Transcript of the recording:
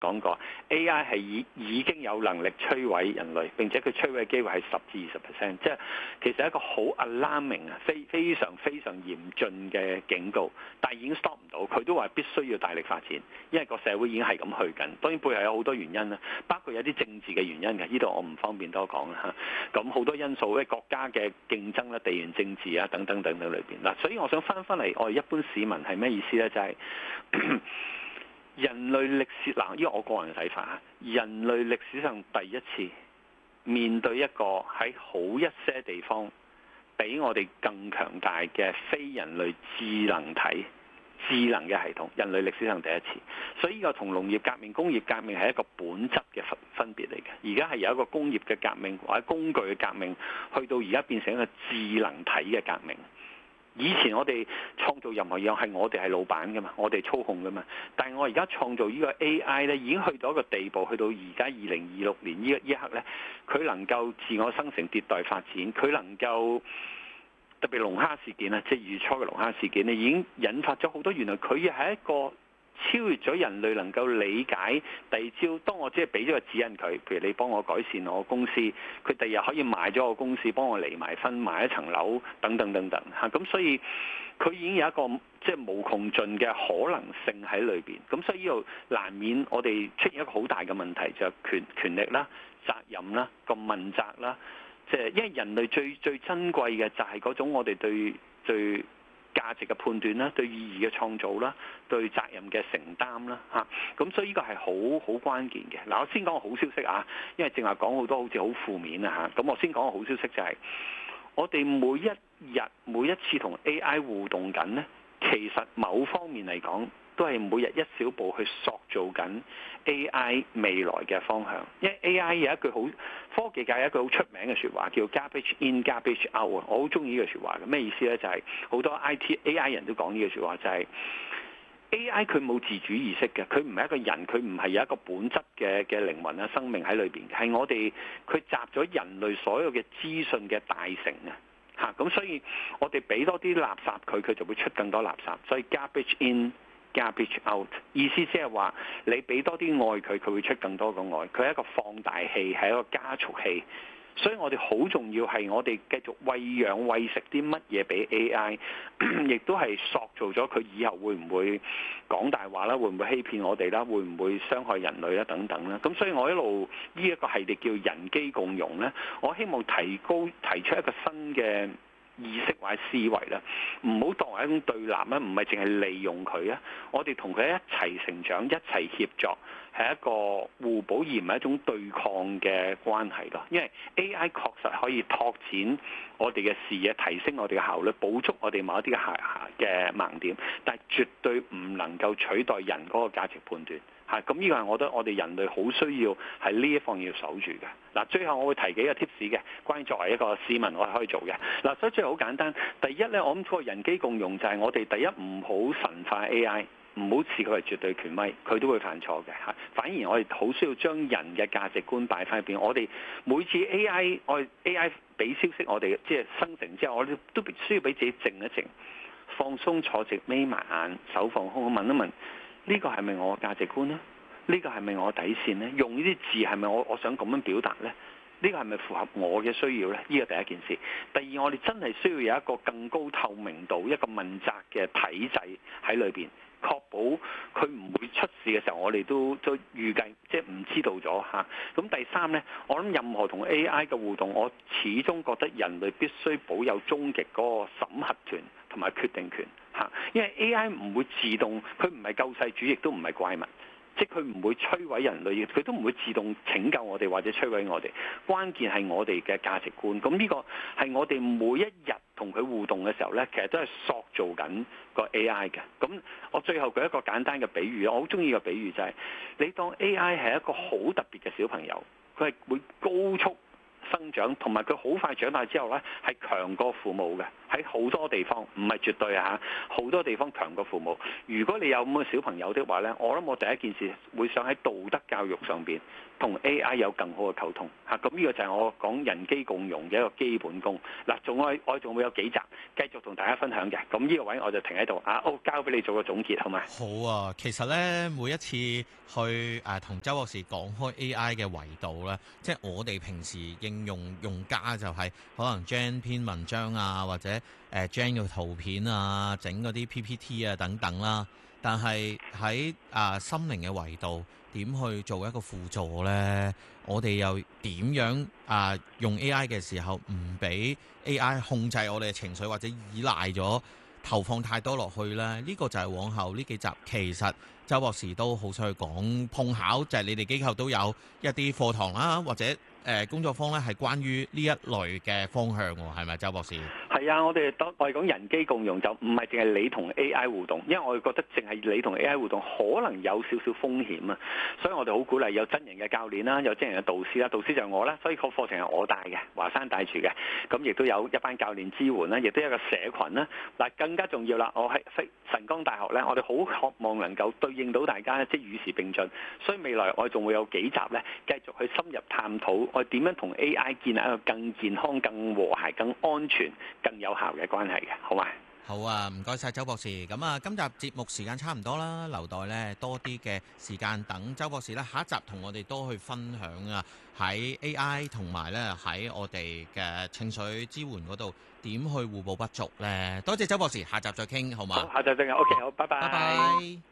講過 AI 係已經有能力摧毀人類，並且佢摧毀嘅機會係10至20%，即係其實係一個好 alarming 啊，非常嚴峻嘅警告，但係已經 stop 唔到，佢都話必須要大力發展，因為個社會已經係咁去緊。當然背後有好多原因啦，包括有啲政治嘅原因嘅，呢度我唔方便多講啦嚇。咁好多因素咧，國家嘅競爭啦、地緣政治啊等等裏邊嗱，所以我想翻嚟，我哋一般市民係咩意思咧？就係、人類歷史嗱，因為我個人嘅睇法啊，人類歷史上第一次面對一個喺好一些地方比我哋更強大嘅非人類智能體、智能嘅系統，人類歷史上第一次。所以呢個同農業革命、工業革命係一個本質嘅分別嚟嘅。而家係有一個工業嘅革命或者工具嘅革命，去到而家變成一個智能體嘅革命。以前我哋創造任何嘢係我哋係老闆噶嘛，我哋操控噶嘛。但係我而家創造呢個 AI 咧，已經去到一個地步，去到而家2026年呢一刻咧，佢能夠自我生成、迭代發展，佢能夠特別龍蝦事件啊，即係2月初嘅龍蝦事件咧，已經引發咗好多。原來佢係一個超越咗人類能夠理解第二招。當我只係俾咗個指引佢，譬如你幫我改善我公司，佢第日可以買咗我公司，幫我離埋婚，買一層樓等等嚇。咁所以佢已經有一個即係無窮盡嘅可能性喺裏邊。咁所以呢度難免我哋出現一個好大嘅問題，就係權力啦、責任啦、個問責啦。即係因為人類最珍貴嘅就係嗰種我哋對價值嘅判斷啦，對意義嘅創造啦，對責任嘅承擔啦嚇，咁所以呢個係好關鍵嘅。嗱，我先講個好消息啊，因為正話講好多好似好負面啊嚇，咁我先講個好消息就係，我哋每一次同 AI 互動緊呢，其實某方面嚟講都係每日一小步去塑造緊 AI 未來嘅方向。因為 AI 有一句科技界有一句好出名嘅説話，叫 garbage in garbage out 啊，我好中意呢句説話嘅。咩意思呢？就係好多 AI 人都講呢句説話，就係 AI 佢冇自主意識嘅，佢唔係一個人，佢唔係有一個本質嘅靈魂啊、生命喺裏邊，係我哋佢集咗人類所有嘅資訊嘅大成啊嚇。咁所以我哋俾多啲垃圾佢就會出更多垃圾。所以 garbage in garbage out 意思即係話你俾多啲愛佢，佢會出更多嘅愛。佢係一個放大器，係一個加速器。所以我哋好重要係我哋繼續餵食啲乜嘢俾 AI， 亦都係塑造咗佢以後會唔會講大話啦，會唔會欺騙我哋啦，會唔會傷害人類啦等等啦。咁所以我一路呢一個系列叫人機共融咧，我希望提出一個新嘅意識或者思維啦，唔好當為一種對立啦，唔係淨係利用佢啊，我哋同佢一齊成長，一齊協作，係一個互補而唔係一種對抗嘅關係咯。因為 AI 確實可以拓展我哋嘅視野，提升我哋嘅效率，補足我哋某一啲嘅盲點，但係絕對唔能夠取代人嗰個價值判斷。咁呢個係我覺得我哋人類好需要喺呢一方面要守住嘅。嗱，最後我會提幾個 tips 嘅，關於作為一個市民我係可以做嘅。嗱，所以最後好簡單，第一咧，我諗嗰個人機共用就係我哋第一唔好神化 AI， 唔好視佢為絕對權威，佢都會犯錯嘅嚇。反而我哋好需要將人嘅價值觀擺翻入邊。我哋每次 AI 俾消息我哋即係生成之後，我哋都必須要俾自己靜一靜，放鬆坐直，眯埋眼，手放空，問一問。呢個係咪我嘅價值觀呢？呢個係咪我底線呢？用呢啲字係咪我想咁樣表達呢？呢個係咪符合我嘅需要呢？呢個第一件事。第二，我哋真係需要有一個更高透明度、一個問責嘅體制喺裏邊，確保佢唔會出事嘅時候，我哋都預計即係唔知道咗嚇。咁第三呢，我諗任何同 AI 嘅互動，我始終覺得人類必須保有終極嗰個審核權同埋決定權嚇，因為 AI 唔會自動，佢唔係救世主，亦都唔係怪物。即係佢唔會摧毀人類，佢都唔會自動拯救我哋或者摧毀我哋。關鍵係我哋嘅價值觀。咁呢個係我哋每一日同佢互動嘅時候呢，其實都係塑造緊個 AI 嘅。咁我最後舉一個簡單嘅比喻，我好中意個比喻就係，你當 AI 係一個好特別嘅小朋友，佢係會高速生長，同埋佢好快長大之後呢，係強過父母嘅， 喺好多地方，唔係絕對啊嚇，好多地方強過父母。如果你有咁嘅小朋友的話呢，我諗我第一件事會想喺道德教育上邊同 AI 有更好嘅溝通嚇。咁呢個就係我講人機共融嘅一個基本功。嗱，我仲會有幾集繼續同大家分享嘅。咁呢個位我就停喺度啊，交俾你做個總結好嗎？ 好啊，其實呢，每一次去同周博士講開 AI 嘅維度呢，即係我哋平時應用家就係可能 gen 篇文章啊，或者gen 個圖片啊，整嗰啲 PPT 啊等等啦。但係喺心靈嘅維度，點去做一個輔助呢？我哋又點樣用 AI 嘅時候唔俾 AI 控制我哋嘅情緒，或者依賴咗投放太多落去呢？呢個就係往後呢幾集其實周博士都好想去講，碰巧就係你哋機構都有一啲課堂啦，或者工作坊咧，係關於呢一類嘅方向喎，係咪周博士？係啊，我哋講人機共融就唔係淨係你同 AI 互動，因為我哋覺得淨係你同 AI 互動可能有少少風險啊，所以我哋好鼓勵有真人嘅教練啦，有真人嘅導師啦，導師就係我啦，所以個課程係我帶嘅，華山帶住嘅，咁亦都有一班教練支援啦，亦都有一個社群啦。嗱，更加重要啦，我喺神光大學咧，我哋好渴望能夠對應到大家咧，即係與時並進，所以未來我哋仲會有幾集咧，繼續去深入探討我哋點樣同 AI 建立一個更健康、更和諧、更安全、更有效嘅關係嘅，好嗎？ 好啊，唔該晒周博士。咁啊，今集節目時間差唔多啦，留待咧多啲嘅時間等周博士咧下一集同我哋多去分享啊，喺 AI 同埋咧喺我哋嘅情緒支援嗰度點去互補不足咧。多謝周博士，下集再傾好嗎？ 好，下集再傾。OK，好，拜拜。 拜拜。